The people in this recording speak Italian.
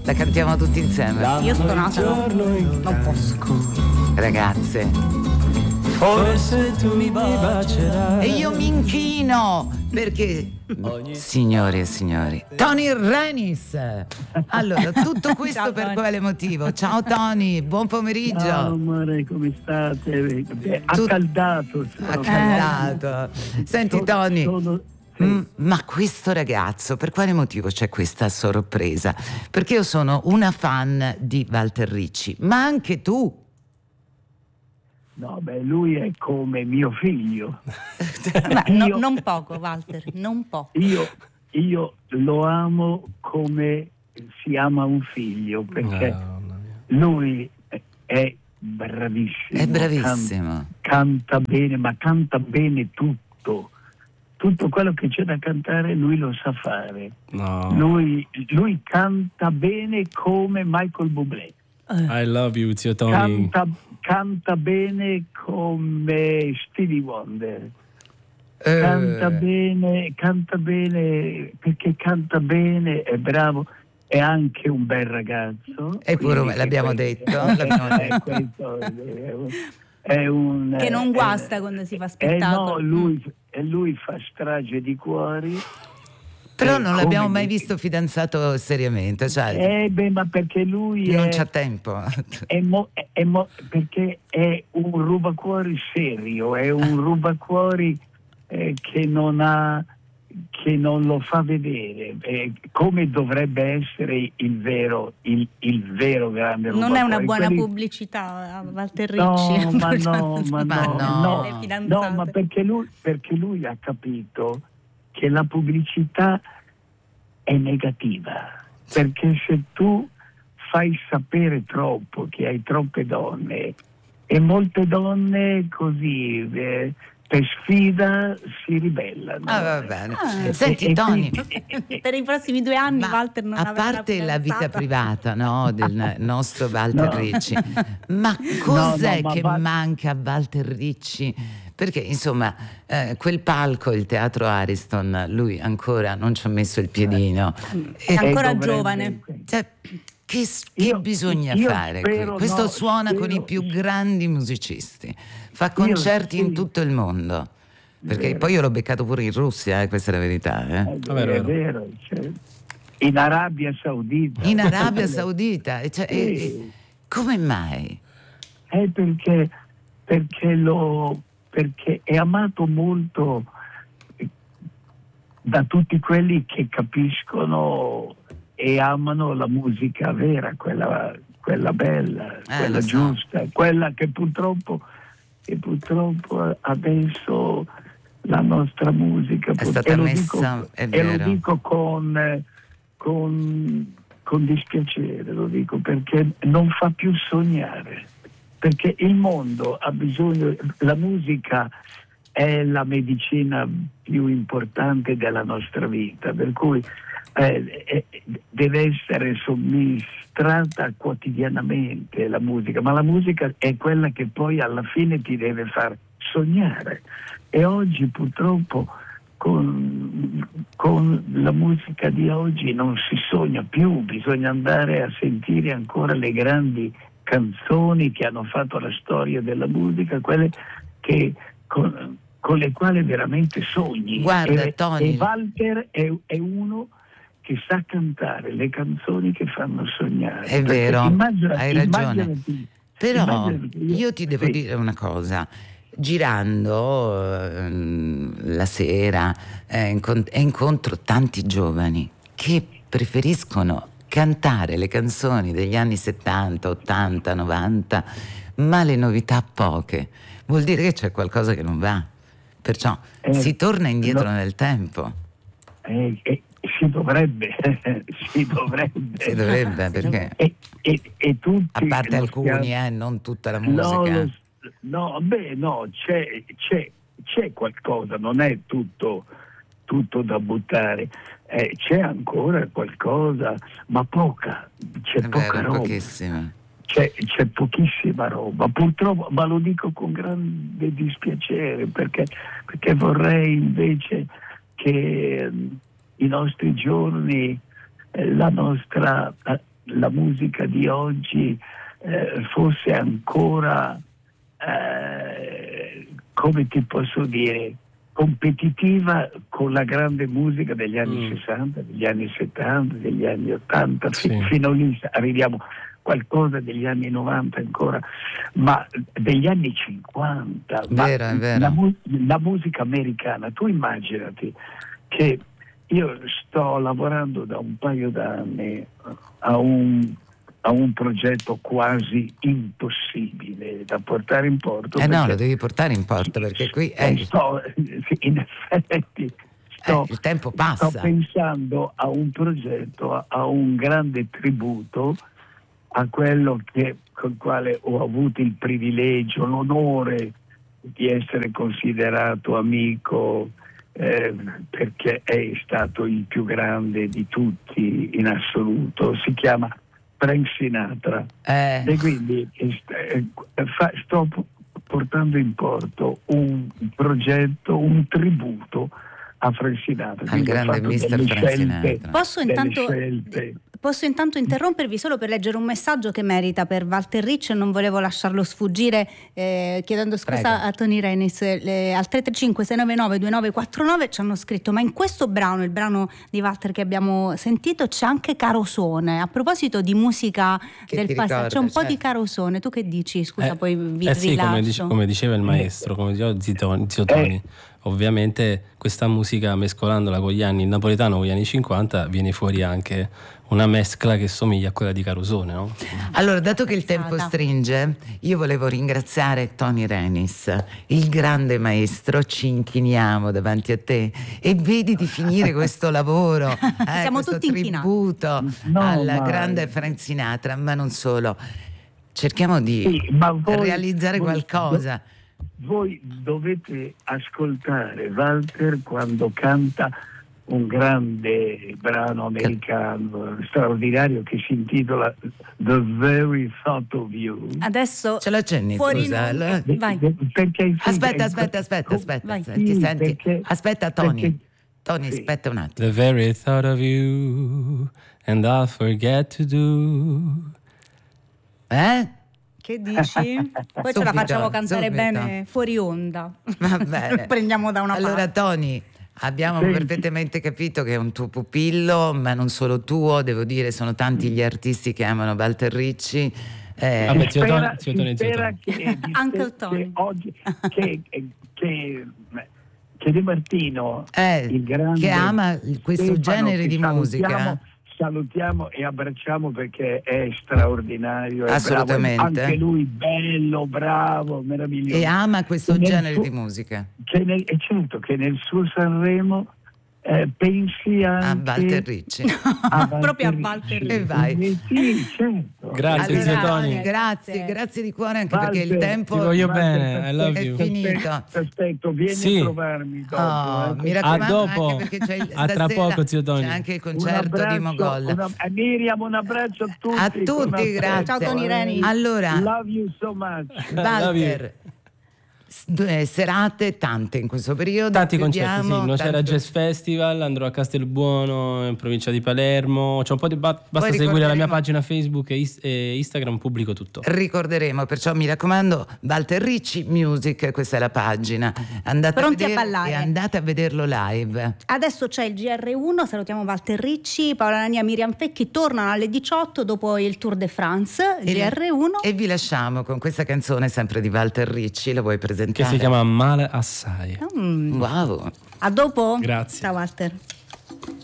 La cantiamo tutti insieme. Io sto nata, non posso. Ragazze, Forse tu mi bacerai. e io mi inchino perché, signori e signori, Tony Renis. Allora, tutto questo Ciao, per Tony. quale motivo? Ciao Tony, buon pomeriggio. Ciao amore, come state? Accaldato. Accaldato. Senti Tony, ma questo ragazzo, per quale motivo c'è questa sorpresa? Perché io sono una fan di Walter Ricci, ma anche tu. No, beh, lui è come mio figlio. Ma Io- non poco, Walter, non poco. Io lo amo come si ama un figlio, perché lui è bravissimo. È bravissimo. Canta bene, ma canta bene tutto. Tutto quello che c'è da cantare lui lo sa fare. No. Lui canta bene come Michael Bublé. I love you, zio Tony. Canta bene come Stevie Wonder. Canta bene perché canta bene, è bravo, è anche un bel ragazzo. Eppure quindi l'abbiamo questo- detto, l'abbiamo detto. questo è un Che non guasta quando si fa spettacolo. no, lui fa strage di cuori. Però non come l'abbiamo mai dici- visto fidanzato seriamente, cioè ma perché lui non è, c'ha tempo. perché è un rubacuori serio, è un rubacuori che non lo fa vedere, come dovrebbe essere il vero grande rubacuori. Non è una buona Quelli- pubblicità, Walter Ricci. No, ma no, Le fidanzate. ma perché lui ha capito che la pubblicità è negativa, perché se tu fai sapere troppo che hai troppe donne, e molte donne così per sfida si ribellano. Va bene. Ah. Senti Tony, Per i prossimi 2 anni ma Walter non a avrà parte una la vita fidanzata. privata, no, del nostro Walter No. Ricci, ma cos'è ma che va- manca a Walter Ricci? Perché insomma quel palco, il teatro Ariston, lui ancora non ci ha messo il piedino. È ancora dovrebbe- giovane. Cioè, che Io- bisogna io fare qui? spero, Questo no, suona con i spero- più grandi musicisti, fa concerti in sì. tutto il mondo. Perché Vero. poi io l'ho beccato pure in Russia, questa è la verità. È vero. vero, cioè, in Arabia Saudita. In Arabia Saudita. E cioè, Sì. come mai? È perché è amato molto da tutti quelli che capiscono e amano la musica vera, quella bella, quella lo so. giusta, quella che purtroppo adesso la nostra musica È stata e lo messa, dico, è e lo vero. dico con dispiacere, lo dico perché non fa più sognare, perché il mondo ha bisogno, la musica è la medicina più importante della nostra vita, per cui deve essere somministrata quotidianamente la musica, ma la musica è quella che poi alla fine ti deve far sognare, e oggi purtroppo con la musica di oggi non si sogna più, bisogna andare a sentire ancora le grandi canzoni che hanno fatto la storia della musica, quelle che con le quali veramente sogni. Guarda, Tony. E Walter è uno che sa cantare le canzoni che fanno sognare. È Perché vero, immaginati- hai ragione. immaginati Però io ti devo sì. dire una cosa. Girando la sera incontro tanti giovani che preferiscono cantare le canzoni degli anni 70, 80, 90, ma le novità poche. Vuol dire che c'è qualcosa che non va. Perciò si torna indietro nel tempo. Si dovrebbe, si dovrebbe. Si dovrebbe, perché E tutti a parte lo alcuni, stiamo- non tutta la musica. C'è qualcosa, non è tutto da buttare, c'è ancora qualcosa, ma poca, c'è È poca vero, roba. pochissima. C'è pochissima roba, purtroppo, ma lo dico con grande dispiacere, perché vorrei invece che i nostri giorni, la la musica di oggi fosse ancora, come ti posso dire, competitiva con la grande musica degli anni 60, degli anni 70, degli anni 80, fino lì arriviamo qualcosa degli anni 90 ancora, ma degli anni 50. Vero, è vero. La musica americana, tu immaginati che io sto lavorando da un paio d'anni a un progetto quasi impossibile da portare in porto. No, lo devi portare in porto perché qui in effetti il tempo passa. Sto pensando a un progetto, a un grande tributo a quello col quale ho avuto il privilegio, l'onore di essere considerato amico, perché è stato il più grande di tutti in assoluto. Si chiama Frank Sinatra, e quindi sto portando in porto un progetto, un tributo a Frank Sinatra, al grande mister Frank Sinatra. Posso intanto interrompervi solo per leggere un messaggio che merita per Walter Ricci, e non volevo lasciarlo sfuggire, chiedendo scusa. Prego. A Tony Renis. Al 335-699-2949 ci hanno scritto: ma in questo brano, il brano di Walter che abbiamo sentito, c'è anche Carosone. A proposito di musica del passato, c'è un po' di Carosone. Tu che dici? Scusa, poi vi rilascio. Come diceva il maestro, come diceva Zio Tony, ovviamente questa musica, mescolandola con gli anni, il napoletano con gli anni 50, viene fuori anche una mescla che somiglia a quella di Carosone, no? Allora, dato che il tempo stringe, io volevo ringraziare Tony Renis, il grande maestro. Ci inchiniamo davanti a te e vedi di finire questo lavoro, siamo questo tutti tributo al grande Frank Sinatra, ma non solo. Cerchiamo di realizzare qualcosa. Voi dovete ascoltare Walter quando canta un grande brano americano straordinario che si intitola The Very Thought of You. Adesso ce l'accenni, scusa. Vai. Aspetta. Ti senti? Aspetta, Tony. Tony, aspetta un attimo. The very thought of you and I'll forget to do. Che dici? Poi ce la facciamo cantare bene fuori onda. Va bene. Prendiamo da una parte. Allora, Tony, abbiamo perfettamente capito che è un tuo pupillo, ma non solo tuo, devo dire, sono tanti gli artisti che amano Walter Ricci. Uncle Tony. Che De Martino, il grande, che ama questo genere di musica. Salutiamo e abbracciamo perché è straordinario, è assolutamente bravo. Anche lui bello, bravo, meraviglioso, e ama questo genere di musica, e certo che nel suo Sanremo pensi anche a Walter Ricci. Proprio a Walter Ricci. E vai. Sì, certo. Grazie, zio Tony. Grazie di cuore, anche Walter, perché il tempo ti voglio bene, I love you. È finito. Aspetto, vieni a trovarmi dopo. Mi raccomando, dopo. Anche perché c'è a tra poco, zio Tony. C'è anche il concerto di Mogol. Miriam, un abbraccio a tutti. A tutti, grazie. Ciao Tony Reni. Allora, love you so much. Walter, serate tante in questo periodo, tanti concerti, c'era Jazz Festival, andrò a Castelbuono in provincia di Palermo, c'è un po' di basta seguire la mia pagina Facebook e Instagram, pubblico tutto. Ricorderemo, perciò mi raccomando, Walter Ricci Music, questa è la pagina, andate pronti a vedere a ballare e andate a vederlo live. Adesso c'è il GR1, salutiamo Walter Ricci, Paola Nania, Miriam Fecchi tornano alle 18 dopo il Tour de France, GR1, e vi lasciamo con questa canzone sempre di Walter Ricci. La vuoi presentare? Che si chiama Male Assai. Wow. A dopo. Grazie. Ciao Walter.